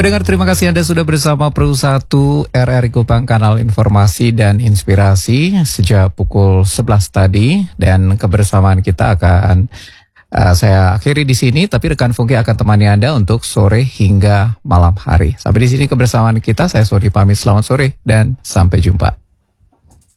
Pendengar, terima kasih Anda sudah bersama Pro 1 RRI Kupang, kanal informasi dan inspirasi sejak pukul 11 tadi, dan kebersamaan kita akan saya akhiri di sini, tapi rekan Funky akan temani Anda untuk sore hingga malam hari. Sampai di sini kebersamaan kita, saya Sodi pamit, selamat sore dan sampai jumpa.